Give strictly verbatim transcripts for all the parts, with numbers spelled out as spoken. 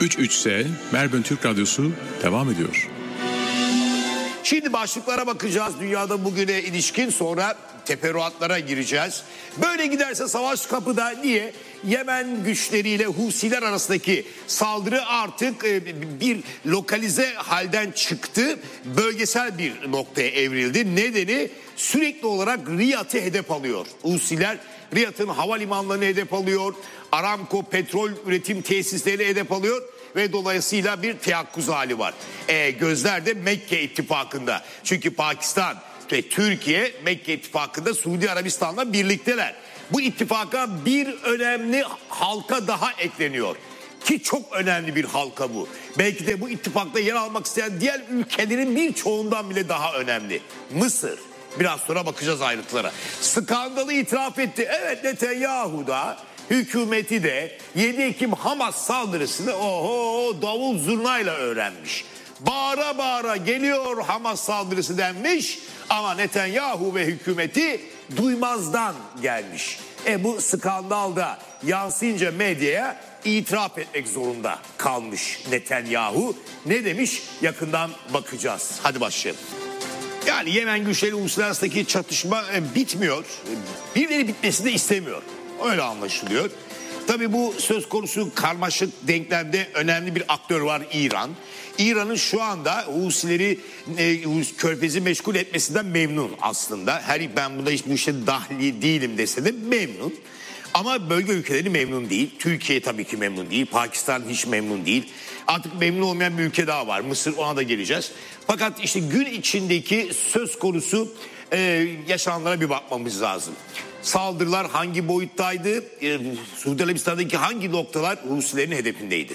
üç üç S Melbourne Türk Radyosu devam ediyor. Şimdi başlıklara bakacağız dünyada bugüne ilişkin, sonra teferruatlara gireceğiz. Böyle giderse savaş kapıda. Niye? Yemen güçleriyle Husiler arasındaki saldırı artık bir lokalize halden çıktı. Bölgesel bir noktaya evrildi. Nedeni sürekli olarak Riyad'ı hedef alıyor. Husiler Riyad'ın havalimanlarını hedef alıyor. Aramco petrol üretim tesislerini hedef alıyor. Ve dolayısıyla bir teyakkuz hali var. E, gözler de Mekke ittifakında. Çünkü Pakistan ve Türkiye Mekke ittifakında Suudi Arabistan'la birlikteler. Bu ittifaka bir önemli halka daha ekleniyor. Ki çok önemli bir halka bu. Belki de bu ittifakta yer almak isteyen diğer ülkelerin birçoğundan bile daha önemli. Mısır. Biraz sonra bakacağız ayrıntılara. Skandalı itiraf etti. Evet, Netanyahu da hükümeti de yedi Ekim Hamas saldırısını oho davul zurnayla öğrenmiş. Bağıra bağıra geliyor Hamas saldırısı denmiş ama Netanyahu ve hükümeti duymazdan gelmiş. E bu skandalda yansıyınca medyaya itiraf etmek zorunda kalmış Netanyahu. Ne demiş? Yakından bakacağız. Hadi başlayalım. Yani Yemen güçleri uluslararasındaki çatışma e, bitmiyor. Birileri bitmesini de istemiyor. Öyle anlaşılıyor. Tabii bu söz konusu karmaşık denklemde önemli bir aktör var, İran. İran'ın şu anda Husileri e, Körfez'i meşgul etmesinden memnun aslında. Her ben bunda hiç bu işe dahil değilim dese de memnun. Ama bölge ülkeleri memnun değil. Türkiye tabii ki memnun değil. Pakistan hiç memnun değil. Artık memnun olmayan bir ülke daha var. Mısır, ona da geleceğiz. Fakat işte gün içindeki söz konusu e, yaşananlara bir bakmamız lazım. Saldırılar hangi boyuttaydı? E, Suudi Arabistan'daki hangi noktalar Husilerin hedefindeydi?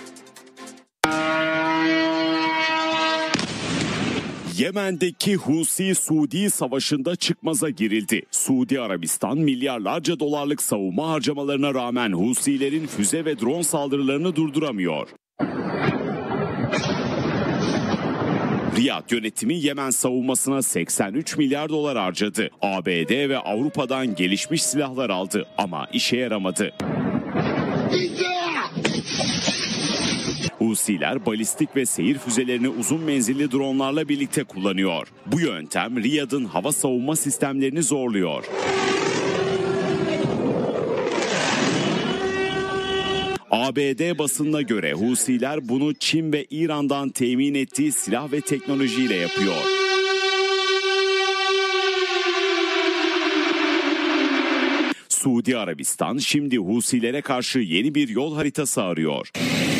Yemen'deki Husi-Suudi savaşında çıkmaza girildi. Suudi Arabistan milyarlarca dolarlık savunma harcamalarına rağmen Husilerin füze ve drone saldırılarını durduramıyor. Riyad yönetimi Yemen savunmasına seksen üç milyar dolar harcadı. A B D ve Avrupa'dan gelişmiş silahlar aldı ama işe yaramadı. Husiler balistik ve seyir füzelerini uzun menzilli dronlarla birlikte kullanıyor. Bu yöntem Riyad'ın hava savunma sistemlerini zorluyor. A B D basınına göre Husiler bunu Çin ve İran'dan temin ettiği silah ve teknolojiyle yapıyor. Suudi Arabistan şimdi Husilere karşı yeni bir yol haritası arıyor.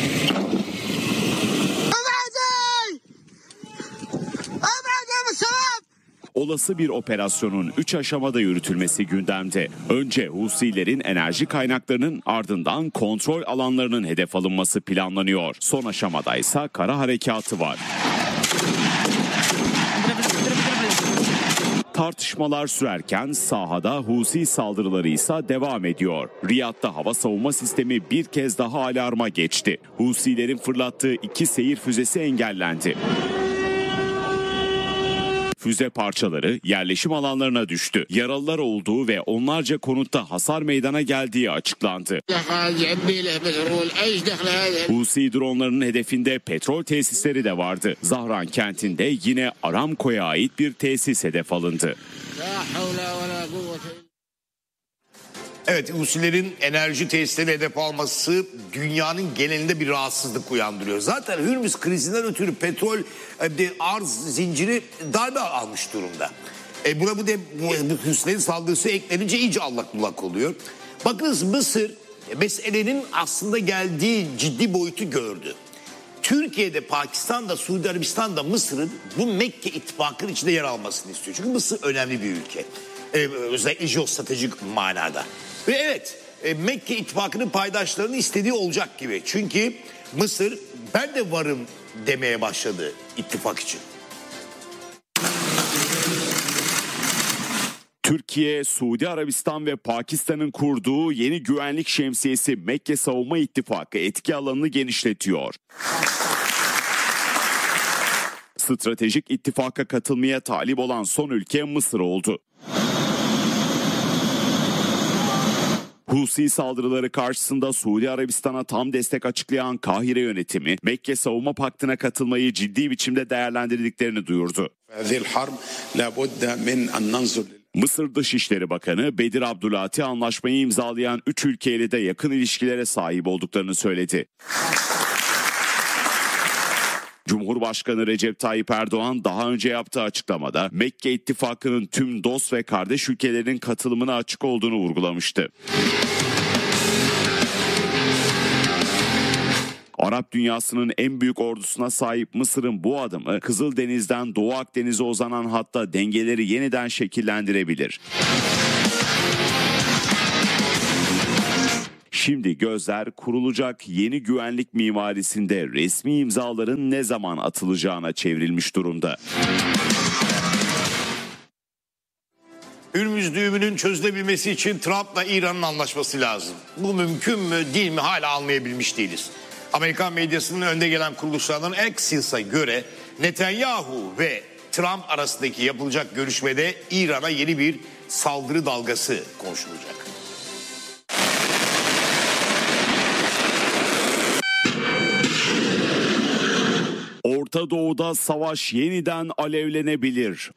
Olası bir operasyonun üç aşamada yürütülmesi gündemde. Önce Husilerin enerji kaynaklarının, ardından kontrol alanlarının hedef alınması planlanıyor. Son aşamada ise kara harekatı var. Tartışmalar sürerken sahada Husi saldırıları ise devam ediyor. Riyad'da hava savunma sistemi bir kez daha alarma geçti. Husilerin fırlattığı iki seyir füzesi engellendi. Füze parçaları yerleşim alanlarına düştü. Yaralılar olduğu ve onlarca konutta hasar meydana geldiği açıklandı. Husi dronlarının hedefinde petrol tesisleri de vardı. Zahran kentinde yine Aramco'ya ait bir tesis hedef alındı. Evet, Husilerin enerji tesisleri hedef alması dünyanın genelinde bir rahatsızlık uyandırıyor. Zaten Hürmüz krizinden ötürü petrol e, arz zinciri darbe almış durumda. E, buna bu, de, bu Husilerin saldırısı eklenince iyice allak bullak oluyor. Bakınız Mısır meselenin aslında geldiği ciddi boyutu gördü. Türkiye'de, Pakistan'da, Suudi Arabistan'da Mısır'ın bu Mekke ittifakının içinde yer almasını istiyor. Çünkü Mısır önemli bir ülke. Ee, özellikle jeostratejik manada. Ve evet, e, Mekke ittifakının paydaşlarının istediği olacak gibi. Çünkü Mısır ben de varım demeye başladı ittifak için. Türkiye, Suudi Arabistan ve Pakistan'ın kurduğu yeni güvenlik şemsiyesi Mekke Savunma İttifakı etki alanını genişletiyor. Stratejik ittifaka katılmaya talip olan son ülke Mısır oldu. Husi saldırıları karşısında Suudi Arabistan'a tam destek açıklayan Kahire yönetimi, Mekke Savunma Paktı'na katılmayı ciddi biçimde değerlendirdiklerini duyurdu. Mısır Dışişleri Bakanı Bedir Abdülati anlaşmayı imzalayan üç ülkeyle de yakın ilişkilere sahip olduklarını söyledi. Cumhurbaşkanı Recep Tayyip Erdoğan daha önce yaptığı açıklamada Mekke İttifakı'nın tüm dost ve kardeş ülkelerin katılımına açık olduğunu vurgulamıştı. Arap dünyasının en büyük ordusuna sahip Mısır'ın bu adımı Kızıldeniz'den Doğu Akdeniz'e uzanan hatta dengeleri yeniden şekillendirebilir. Şimdi gözler kurulacak yeni güvenlik mimarisinde resmi imzaların ne zaman atılacağına çevrilmiş durumda. Hürmüz düğümünün çözülebilmesi için Trump'la İran'ın anlaşması lazım. Bu mümkün mü değil mi hala anlayabilmiş değiliz. Amerikan medyasının önde gelen kuruluşlarından Axios'a göre Netanyahu ve Trump arasındaki yapılacak görüşmede İran'a yeni bir saldırı dalgası konuşulacak. Orta Doğu'da savaş yeniden alevlenebilir.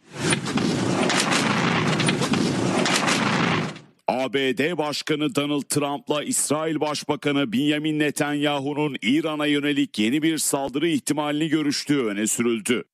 A B D Başkanı Donald Trump'la İsrail Başbakanı Benjamin Netanyahu'nun İran'a yönelik yeni bir saldırı ihtimalini görüştüğü öne sürüldü.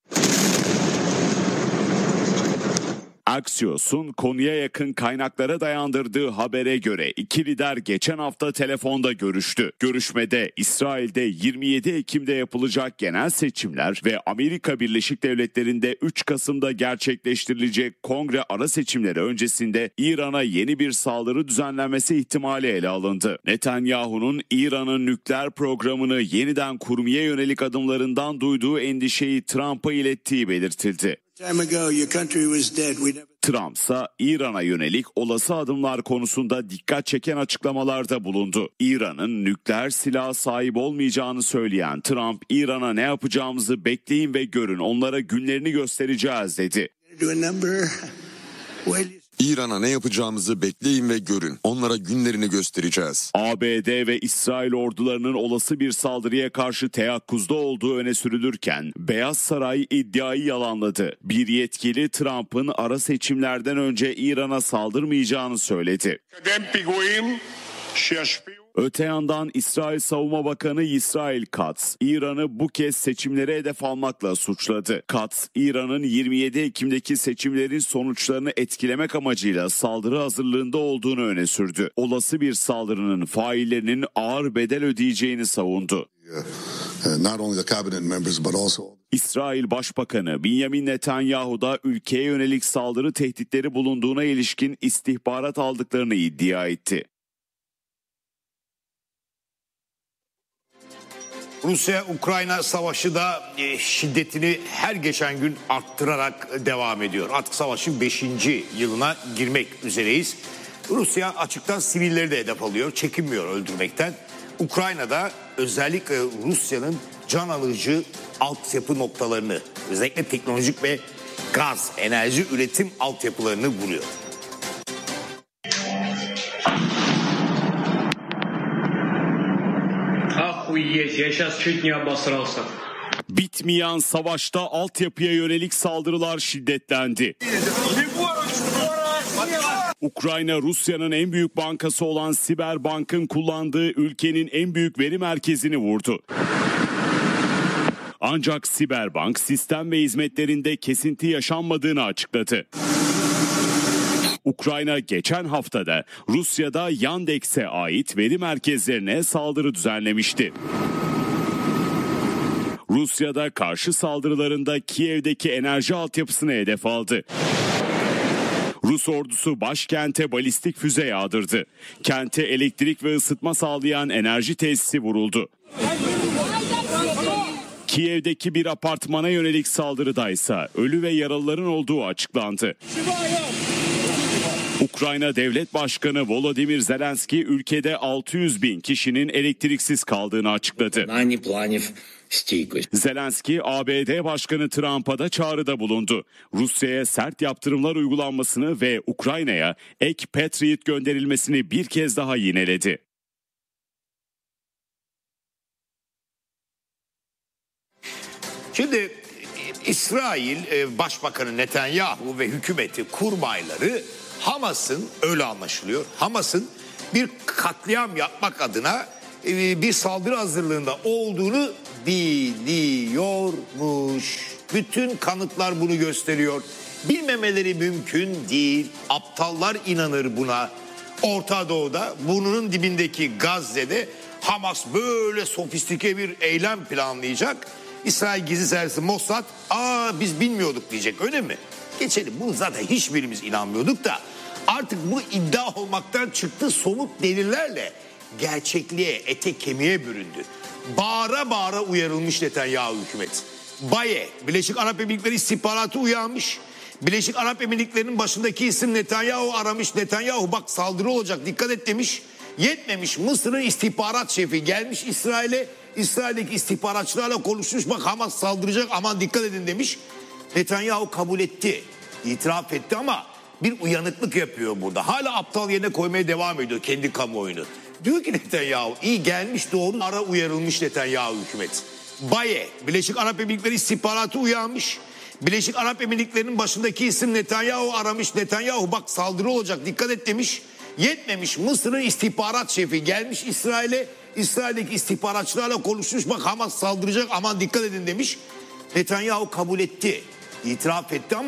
Axios'un konuya yakın kaynaklara dayandırdığı habere göre iki lider geçen hafta telefonda görüştü. Görüşmede İsrail'de yirmi yedi Ekim'de yapılacak genel seçimler ve Amerika Birleşik Devletleri'nde üç Kasım'da gerçekleştirilecek kongre ara seçimleri öncesinde İran'a yeni bir saldırı düzenlenmesi ihtimali ele alındı. Netanyahu'nun İran'ın nükleer programını yeniden kurmaya yönelik adımlarından duyduğu endişeyi Trump'a ilettiği belirtildi. Trump ise İran'a yönelik olası adımlar konusunda dikkat çeken açıklamalarda bulundu. İran'ın nükleer silah sahip olmayacağını söyleyen Trump, İran'a ne yapacağımızı bekleyin ve görün, onlara günlerini göstereceğiz dedi. İran'a ne yapacağımızı bekleyin ve görün. Onlara günlerini göstereceğiz. A B D ve İsrail ordularının olası bir saldırıya karşı teyakkuzda olduğu öne sürülürken Beyaz Saray iddiayı yalanladı. Bir yetkili Trump'ın ara seçimlerden önce İran'a saldırmayacağını söyledi. Öte yandan İsrail Savunma Bakanı Yisrael Katz, İran'ı bu kez seçimlere hedef almakla suçladı. Katz, İran'ın yirmi yedi Ekim'deki seçimlerin sonuçlarını etkilemek amacıyla saldırı hazırlığında olduğunu öne sürdü. Olası bir saldırının faillerinin ağır bedel ödeyeceğini savundu. İsrail Başbakanı Benjamin Netanyahu da ülkeye yönelik saldırı tehditleri bulunduğuna ilişkin istihbarat aldıklarını iddia etti. Rusya-Ukrayna savaşı da şiddetini her geçen gün arttırarak devam ediyor. Artık savaşın beşinci yılına girmek üzereyiz. Rusya açıktan sivilleri de hedef alıyor, çekinmiyor öldürmekten. Ukrayna'da özellikle Rusya'nın can alıcı altyapı noktalarını, özellikle teknolojik ve gaz, enerji üretim altyapılarını vuruyor. Bitmeyen savaşta altyapıya yönelik saldırılar şiddetlendi. Ukrayna, Rusya'nın en büyük bankası olan Siberbank'ın kullandığı ülkenin en büyük veri merkezini vurdu. Ancak Siberbank sistem ve hizmetlerinde kesinti yaşanmadığını açıkladı. Ukrayna geçen haftada Rusya'da Yandex'e ait veri merkezlerine saldırı düzenlemişti. Rusya'da karşı saldırılarında Kiev'deki enerji altyapısını hedef aldı. Rus ordusu başkente balistik füze yağdırdı. Kente elektrik ve ısıtma sağlayan enerji tesisi vuruldu. Kiev'deki bir apartmana yönelik saldırıdaysa ölü ve yaralıların olduğu açıklandı. Ukrayna Devlet Başkanı Volodymyr Zelenski ülkede altı yüz bin kişinin elektriksiz kaldığını açıkladı. Zelenski, A B D Başkanı Trump'a da çağrıda bulundu. Rusya'ya sert yaptırımlar uygulanmasını ve Ukrayna'ya ek Patriot gönderilmesini bir kez daha yineledi. Şimdi İsrail Başbakanı Netanyahu ve hükümeti kurmayları Hamas'ın, öyle anlaşılıyor, Hamas'ın bir katliam yapmak adına bir saldırı hazırlığında olduğunu biliyormuş. Bütün kanıtlar bunu gösteriyor. Bilmemeleri mümkün değil. Aptallar inanır buna. Orta Doğu'da, burnunun dibindeki Gazze'de Hamas böyle sofistike bir eylem planlayacak. İsrail Gizli Servisi Mossad, aa biz bilmiyorduk diyecek, öyle mi? Geçelim, bunu zaten hiçbirimiz inanmıyorduk da artık bu iddia olmaktan çıktı, somut delillerle gerçekliğe, ete kemiğe büründü. Bağıra bağıra uyarılmış Netanyahu hükümet. Baye, Birleşik Arap Emirlikleri istihbaratı uyanmış. Birleşik Arap Emirlikleri'nin başındaki isim Netanyahu aramış. Netanyahu bak saldırı olacak, dikkat et demiş. Yetmemiş, Mısır'ın istihbarat şefi gelmiş İsrail'e. İsrail'deki istihbaratçılarla konuşmuş, bak Hamas saldıracak, aman dikkat edin demiş. Netanyahu kabul etti, itiraf etti ama bir uyanıklık yapıyor burada. Hala aptal yerine koymaya devam ediyor kendi kamuoyunu. Diyor ki Netanyahu, iyi gelmiş doğru ara uyarılmış Netanyahu hükümet. Baye, Birleşik Arap Emirlikleri istihbaratı uyanmış. Birleşik Arap Emirlikleri'nin başındaki isim Netanyahu aramış. Netanyahu bak saldırı olacak, dikkat et demiş. Yetmemiş, Mısır'ın istihbarat şefi gelmiş İsrail'e. İsrail'deki istihbaratçılarla konuşmuş, bak Hamas saldıracak, aman dikkat edin demiş. Netanyahu kabul etti, itiraf etti ama